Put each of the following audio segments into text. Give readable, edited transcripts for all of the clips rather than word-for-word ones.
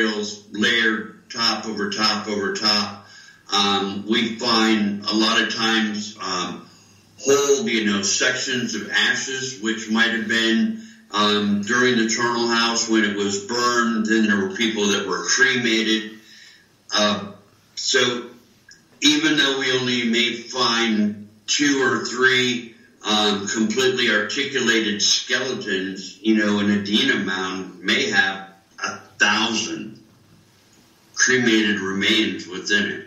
materials layered top over top over top. We find a lot of times whole, sections of ashes, which might have been during the charnel house when it was burned. Then there were people that were cremated. So even though we only may find 2 or 3 completely articulated skeletons, an Adena mound may have 1,000 cremated remains within it.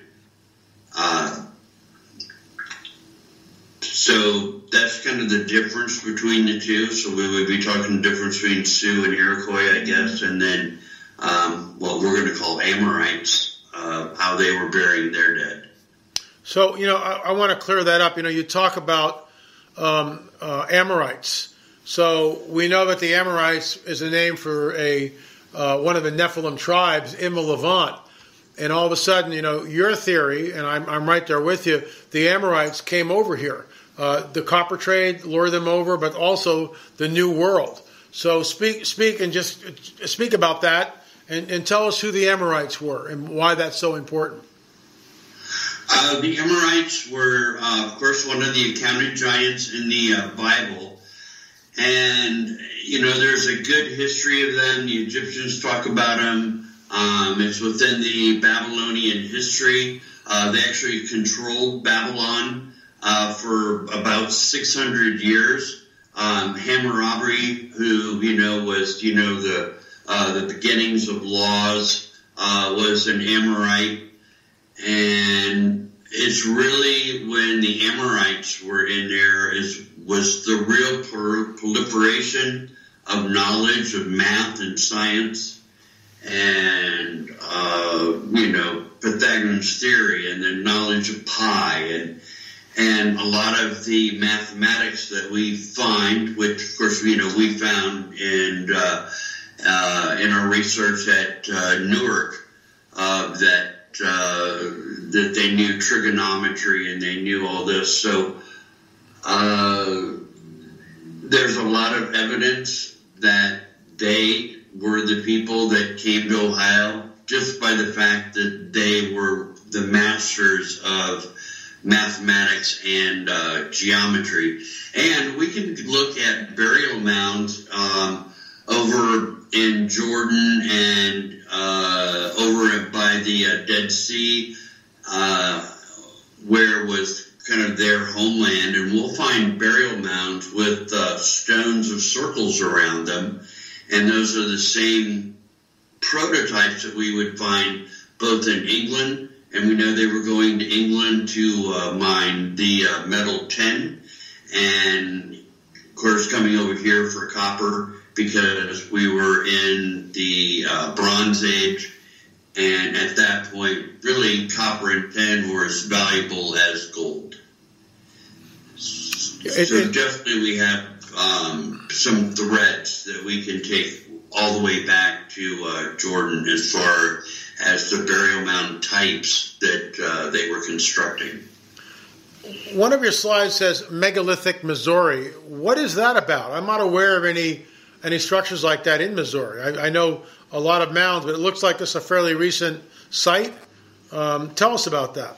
So that's kind of the difference between the two. So we would be talking the difference between Sioux and Iroquois, I guess, and then what we're going to call Amorites, how they were burying their dead. So, I want to clear that up. You talk about Amorites. So we know that the Amorites is a name for one of the Nephilim tribes in the Levant. And all of a sudden, your theory, and I'm right there with you, the Amorites came over here. The copper trade lured them over, but also the New World. So speak and just speak about that and tell us who the Amorites were and why that's so important. The Amorites were, of course, one of the accounted giants in the Bible. And, there's a good history of them. The Egyptians talk about them. It's within the Babylonian history. They actually controlled Babylon for about 600 years. Hammurabi, who, was, the beginnings of laws, was an Amorite. And it's really when the Amorites were in there was the real proliferation of knowledge of math and science and, Pythagorean's theory and the knowledge of pi and a lot of the mathematics that we find, which of course, we found in our research at Newark, that they knew trigonometry and they knew all this. So there's a lot of evidence that they were the people that came to Ohio just by the fact that they were the masters of mathematics and geometry. And we can look at burial mounds over in Jordan and over by the Dead Sea, where was kind of their homeland, and we'll find burial mounds with stones of circles around them, and those are the same prototypes that we would find both in England, and we know they were going to England to mine the metal tin, and of course coming over here for copper because we were in the Bronze Age. And at that point, really, copper and tin were as valuable as gold. So definitely we have some threads that we can take all the way back to Jordan as far as the burial mound types that they were constructing. One of your slides says megalithic Missouri. What is that about? I'm not aware of any structures like that in Missouri. I know a lot of mounds, but it looks like it's a fairly recent site. Tell us about that.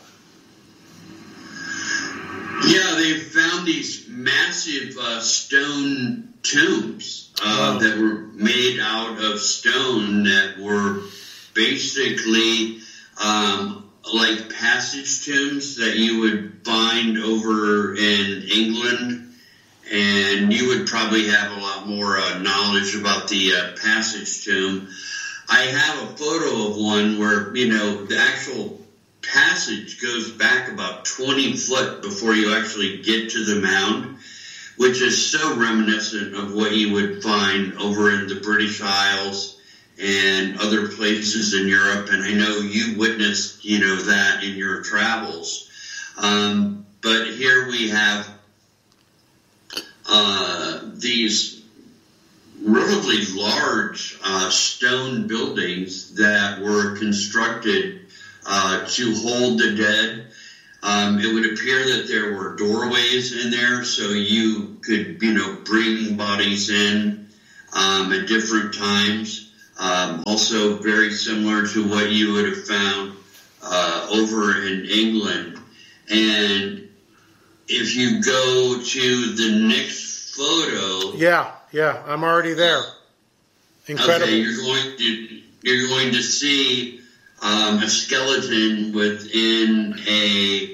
Yeah, they found these massive stone tombs that were made out of stone that were basically like passage tombs that you would find over in England. And you would probably have a lot more knowledge about the passage tomb. I have a photo of one where, the actual passage goes back about 20 foot before you actually get to the mound, which is so reminiscent of what you would find over in the British Isles and other places in Europe. And I know you witnessed, that in your travels. But here we have these relatively large stone buildings that were constructed to hold the dead. It would appear that there were doorways in there, so you could, bring bodies in at different times. Also very similar to what you would have found over in England. And if you go to the next photo... Yeah, I'm already there. Incredible. Okay, you're going to see a skeleton within a...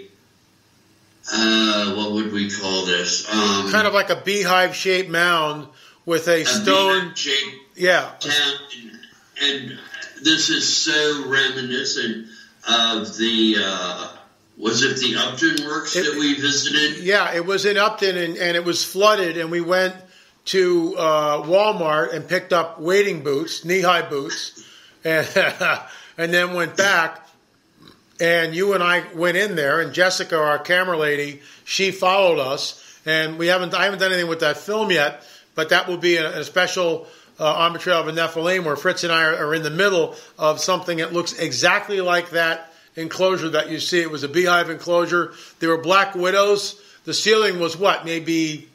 what would we call this? Kind of like a beehive-shaped mound with a stone... beehive-shaped town. And this is so reminiscent of the... was it the Upton Works that we visited? Yeah, it was in Upton, and it was flooded, and we went to Walmart and picked up wading boots, knee-high boots, and then went back. And you and I went in there, and Jessica, our camera lady, she followed us. And I haven't done anything with that film yet, but that will be a special on Betrayal of a Nephilim, where Fritz and I are in the middle of something that looks exactly like that enclosure that you see. It was a beehive enclosure. There were black widows. The ceiling was what, maybe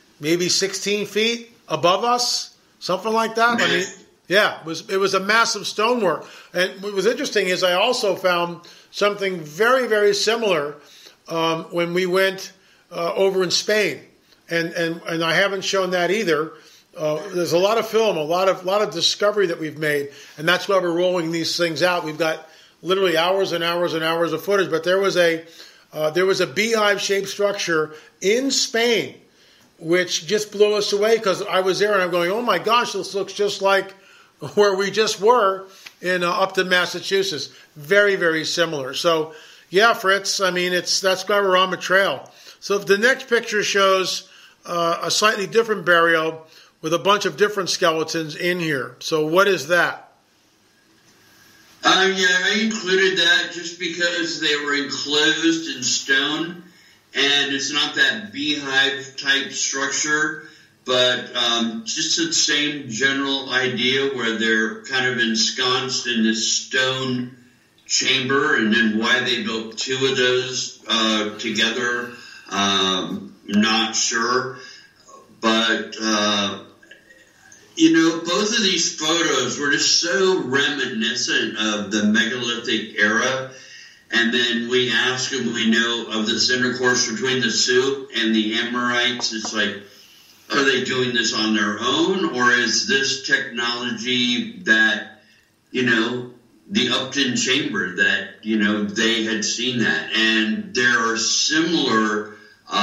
16 feet above us, something like that. I mean, yeah, it was a massive stonework. And what was interesting is I also found something very, very similar when we went over in Spain, and I haven't shown that either. There's a lot of film, a lot of discovery that we've made, and that's why we're rolling these things out. We've got literally hours and hours and hours of footage. But there was a beehive-shaped structure in Spain, which just blew us away, because I was there and I'm going, oh my gosh, this looks just like where we just were in Upton, Massachusetts. Very, very similar. So, yeah, Fritz, I mean, that's why we're on Betrayal. So if the next picture shows a slightly different burial with a bunch of different skeletons in here. So what is that? Yeah, I included that just because they were enclosed in stone, and it's not that beehive-type structure, but just the same general idea where they're kind of ensconced in this stone chamber, and then why they built two of those together, not sure. But, both of these photos were just so reminiscent of the megalithic era. And then we ask and we know of this intercourse between the Sioux and the Amorites. It's like, are they doing this on their own? Or is this technology that, the Upton Chamber, that, they had seen that? And there are similar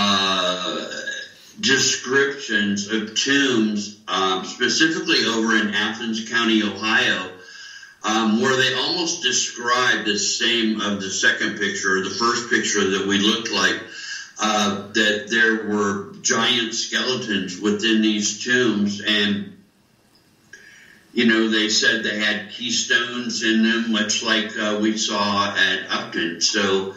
descriptions of tombs, specifically over in Athens County, Ohio, where they almost describe the same of the second picture, or the first picture that we looked like, that there were giant skeletons within these tombs, and they said they had keystones in them, much like we saw at Upton. So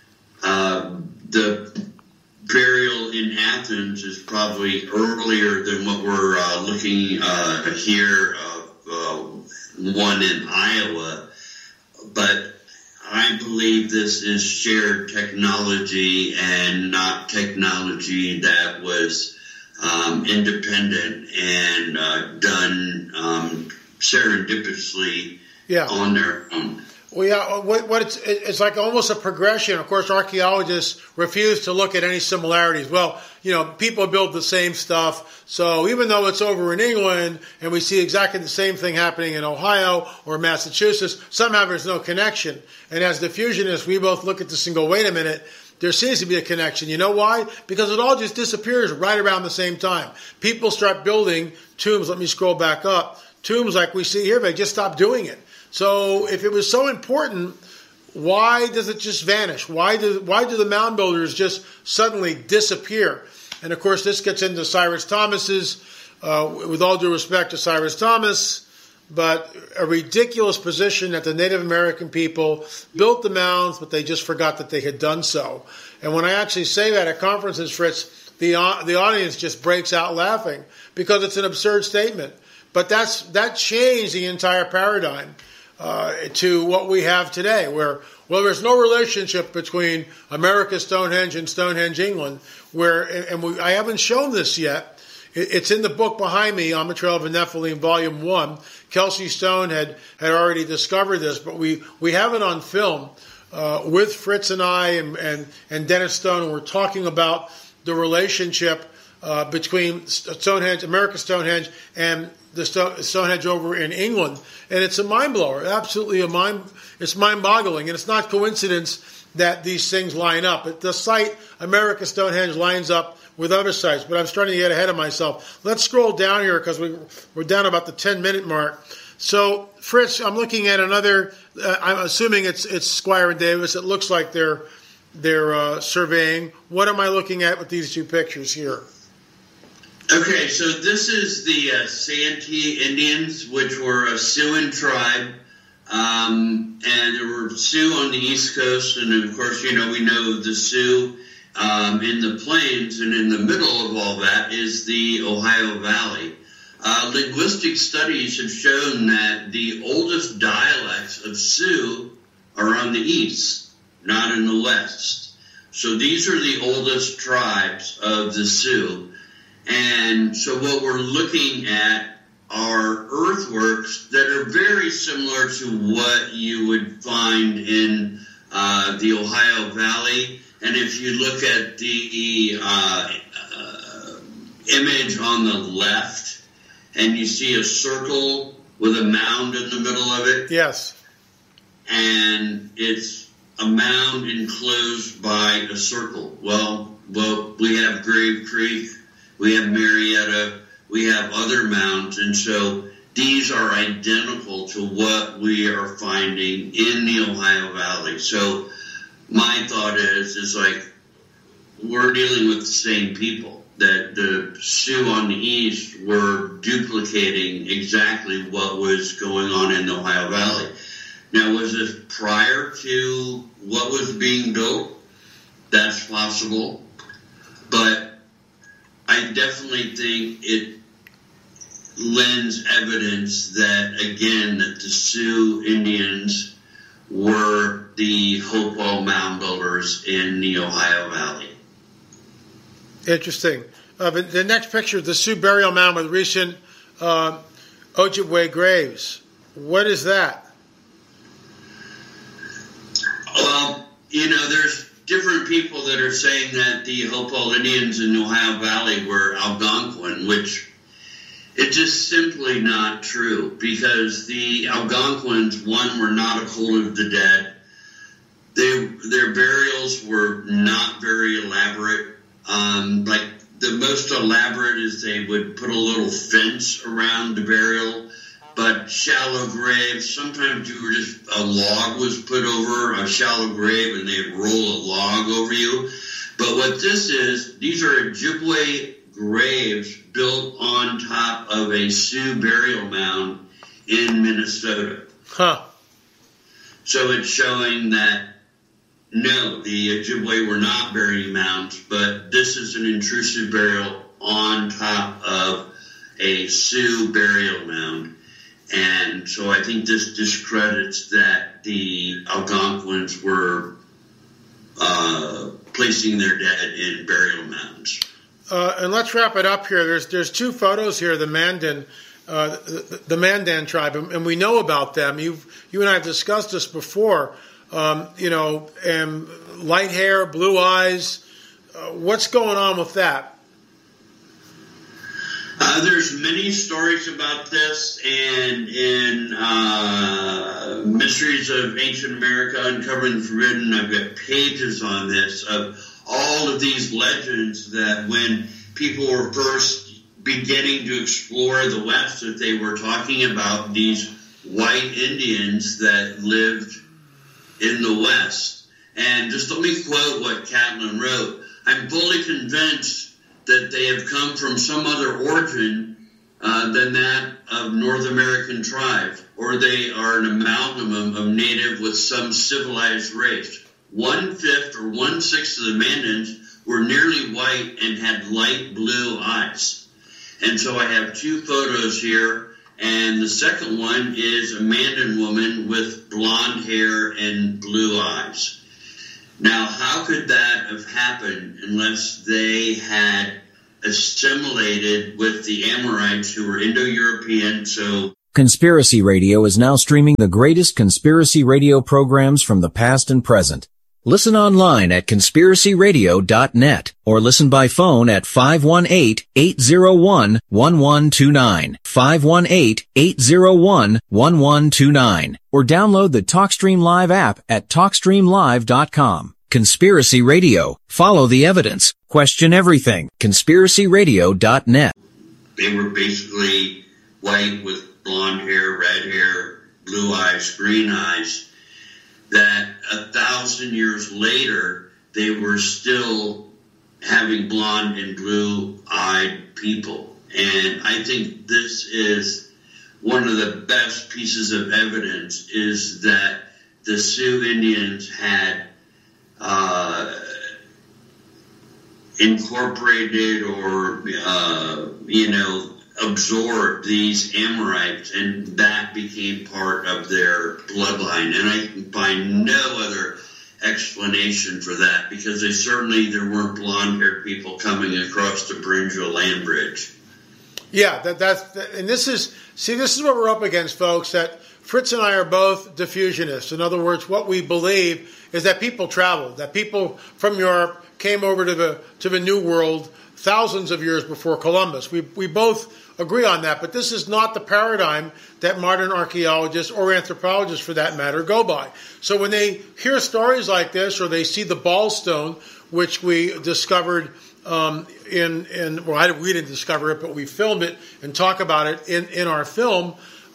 the burial in Athens is probably earlier than what we're looking here of one in Iowa, but I believe this is shared technology and not technology that was independent and done serendipitously on their own. Well, yeah, it's like almost a progression. Of course, archaeologists refuse to look at any similarities. Well, people build the same stuff. So even though it's over in England and we see exactly the same thing happening in Ohio or Massachusetts, somehow there's no connection. And as diffusionists, we both look at this and go, wait a minute, there seems to be a connection. You know why? Because it all just disappears right around the same time. People start building tombs. Let me scroll back up. Tombs like we see here, they just stop doing it. So if it was so important, why does it just vanish? Why do the mound builders just suddenly disappear? And of course, this gets into Cyrus Thomas's, with all due respect to Cyrus Thomas, but a ridiculous position that the Native American people built the mounds, but they just forgot that they had done so. And when I actually say that at conferences, Fritz, the audience just breaks out laughing because it's an absurd statement. But that changed the entire paradigm to what we have today, where, well, there's no relationship between America's Stonehenge and Stonehenge, England, I haven't shown this yet, It's in the book behind me, On the Trail of the Nephilim, Volume 1. Kelsey Stone had already discovered this, but we have it on film with Fritz and I and Dennis Stone, and we're talking about the relationship between Stonehenge, America's Stonehenge, and the Stonehenge over in England. And it's a mind blower, absolutely it's mind boggling. And it's not coincidence that these things line up. The site, America's Stonehenge, lines up with other sites, but I'm starting to get ahead of myself. Let's scroll down here because we're down about the 10-minute mark. So, Fritz, I'm looking at another, I'm assuming it's Squire and Davis. It looks like they're surveying. What am I looking at with these two pictures here? Okay, so this is the Santee Indians, which were a Siouan tribe, and there were Sioux on the East Coast, and of course, we know the Sioux in the plains, and in the middle of all that is the Ohio Valley. Linguistic studies have shown that the oldest dialects of Sioux are on the east, not in the west. So these are the oldest tribes of the Sioux. And so what we're looking at are earthworks that are very similar to what you would find in the Ohio Valley. And if you look at the image on the left, and you see a circle with a mound in the middle of it. Yes. And it's a mound enclosed by a circle. Well, we have Grave Creek, we have Marietta, we have other mounds, and so these are identical to what we are finding in the Ohio Valley. So my thought is like we're dealing with the same people, that the Sioux on the east were duplicating exactly what was going on in the Ohio Valley. Now, was this prior to what was being built? That's possible. But I definitely think it lends evidence that, again, that the Sioux Indians were the Hopewell mound builders in the Ohio Valley. Interesting. The next picture, the Sioux burial mound with recent Ojibwe graves. What is that? Well, there's different people that are saying that the Hopewell Indians in the Ohio Valley were Algonquin, which it's just simply not true, because the Algonquins, one, were not a cult of the dead. Their burials were not very elaborate. Like the most elaborate is they would put a little fence around the burial, but shallow graves, sometimes a log was put over a shallow grave and they'd roll a log over you. But what this is, these are Ojibwe graves built on top of a Sioux burial mound in Minnesota. Huh. So it's showing that no, the Ojibwe were not burying mounds, but this is an intrusive burial on top of a Sioux burial mound. And so I think this discredits that the Algonquins were placing their dead in burial mounds. And let's wrap it up here. There's two photos here, the Mandan tribe, and we know about them. You and I have discussed this before. And light hair, blue eyes. What's going on with that? There's many stories about this, and in Mysteries of Ancient America, Uncovering the Forbidden, I've got pages on this of all of these legends that when people were first beginning to explore the West, that they were talking about these white Indians that lived in the West. And just let me quote what Catlin wrote. I'm fully convinced that they have come from some other origin than that of North American tribe, or they are an amalgam of native with some civilized race. 1/5 or 1/6 of the Mandans were nearly white and had light blue eyes. And so I have two photos here. And the second one is a Mandan woman with blonde hair and blue eyes. Now, how could that have happened unless they had assimilated with the Amorites, who were Indo-European. So Conspiracy Radio is now streaming the greatest conspiracy radio programs from the past and present. Listen online at conspiracyradio.net or listen by phone at 518-801-1129, 518-801-1129, or download the TalkStream Live app at TalkStreamLive.com. Conspiracy Radio. Follow the evidence. Question everything. conspiracyradio.net. They were basically white with blonde hair, red hair, blue eyes, green eyes. That 1,000 years later, they were still having blonde and blue-eyed people. And I think this is one of the best pieces of evidence, is that the Sioux Indians had incorporated or, absorbed these Amorites, and that became part of their bloodline. And I can find no other explanation for that, because there weren't blonde-haired people coming across the Bringill land bridge. Yeah, this is what we're up against, folks, that Fritz and I are both diffusionists. In other words, what we believe is that people traveled, that people from Europe came over to the New World thousands of years before Columbus. We both agree on that, but this is not the paradigm that modern archaeologists or anthropologists, for that matter, go by. So when they hear stories like this, or they see the Ball Stone, which we discovered we didn't discover it, but we filmed it and talk about it in our film.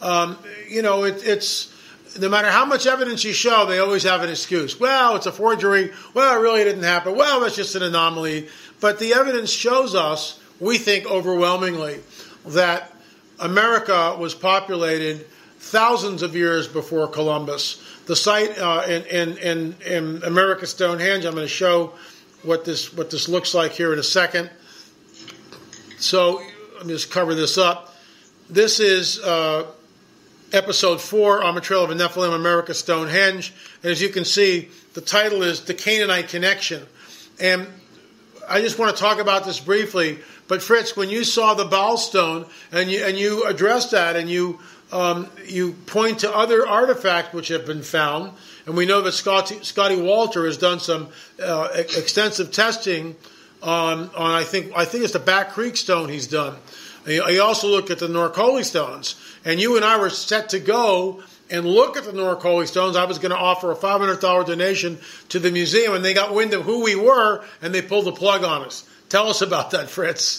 It's no matter how much evidence you show, they always have an excuse. Well, it's a forgery. Well, it really didn't happen. Well, that's just an anomaly. But the evidence shows us, we think overwhelmingly, that America was populated thousands of years before Columbus. The site in America Stonehenge, I'm going to show what this looks like here in a second. So let me just cover this up. This is episode 4, On the Trail of a Nephilim, America Stonehenge. And as you can see, the title is The Canaanite Connection. And I just want to talk about this briefly. But Fritz, when you saw the Baal Stone and you addressed that, and you point to other artifacts which have been found, and we know that Scotty Walter has done some extensive testing on I think it's the Back Creek Stone he's done. He also looked at the Norcoli Stones, and you and I were set to go and look at the Norcoli Stones. I was going to offer a $500 donation to the museum, and they got wind of who we were, and they pulled the plug on us. Tell us about that, Fritz.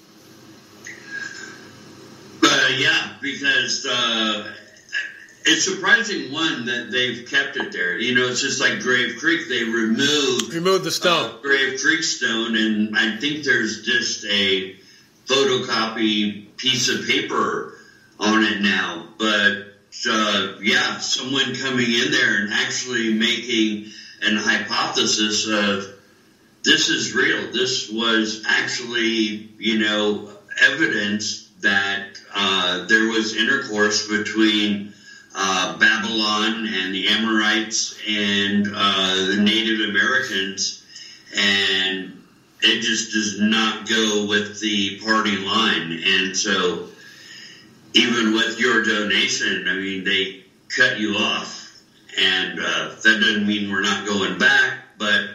Because it's surprising, one, that they've kept it there. It's just like Grave Creek. They removed the stone, Grave Creek stone, and I think there's just a photocopy piece of paper on it now. But someone coming in there and actually making an hypothesis of, this is real. This was actually, evidence that there was intercourse between Babylon and the Amorites and the Native Americans, and it just does not go with the party line. And so even with your donation, they cut you off, and that doesn't mean we're not going back, but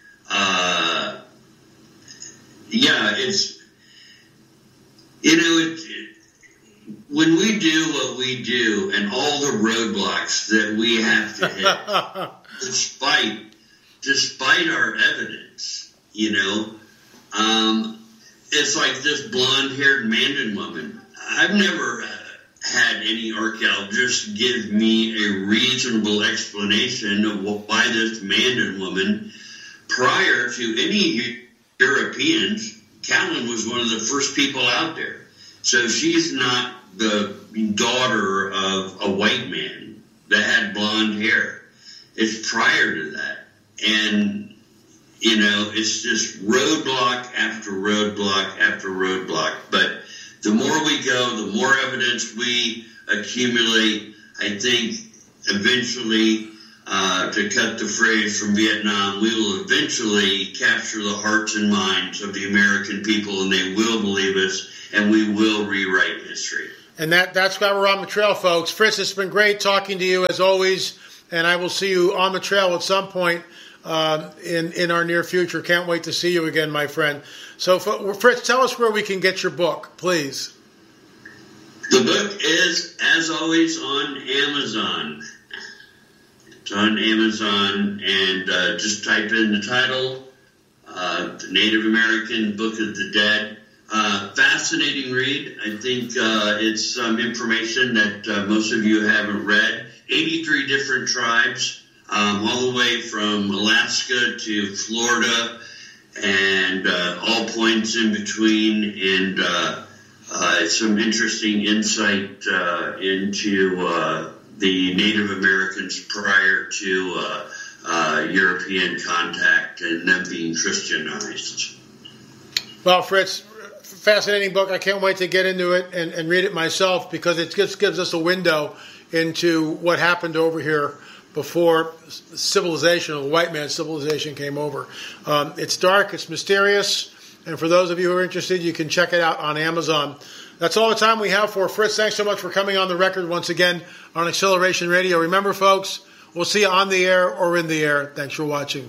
when we do what we do, and all the roadblocks that we have to hit, despite our evidence, it's like this blonde-haired Mandan woman. I've never had any archaeologist give me a reasonable explanation of why this Mandan woman, prior to any Europeans, Callan was one of the first people out there. So she's not the daughter of a white man that had blonde hair. It's prior to that. And, it's just roadblock after roadblock after roadblock. But the more we go, the more evidence we accumulate, I think eventually to cut the phrase from Vietnam, we will eventually capture the hearts and minds of the American people, and they will believe us, and we will rewrite history. And that's why we're on the trail, folks. Fritz, it's been great talking to you as always, and I will see you on the trail at some point in our near future. Can't wait to see you again, my friend. So, Fritz, tell us where we can get your book, please. The book is, as always, on Amazon. It's on Amazon, and just type in the title, The Native American Book of the Dead. Fascinating read. I think it's some information that most of you haven't read. 83 different tribes, all the way from Alaska to Florida, and all points in between, and some interesting insight into the Native Americans prior to European contact and them being Christianized. Well, Fritz, fascinating book. I can't wait to get into it and read it myself, because it just gives us a window into what happened over here before civilization, or the white man's civilization, came over. It's dark, it's mysterious, and for those of you who are interested, you can check it out on Amazon. That's all the time we have for Fritz. Thanks so much for coming on the record once again on Acceleration Radio. Remember, folks, we'll see you on the air or in the air. Thanks for watching.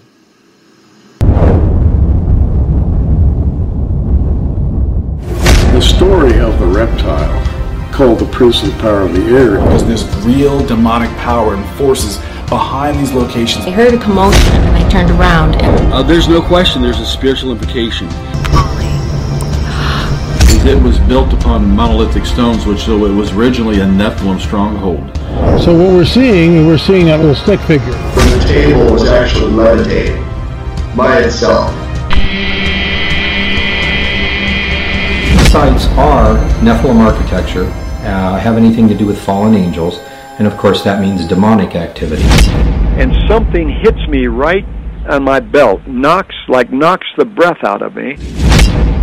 The story of the reptile, called the Prince of the Power of the Air, is this real demonic power and forces behind these locations. I heard a commotion and I turned around and... there's no question there's a spiritual implication. It was built upon monolithic stones, which so it was originally a Nephilim stronghold. So what we're seeing that little stick figure. The table was actually levitating by itself. Sites are Nephilim architecture, have anything to do with fallen angels, and of course that means demonic activity. And something hits me right on my belt, knocks the breath out of me.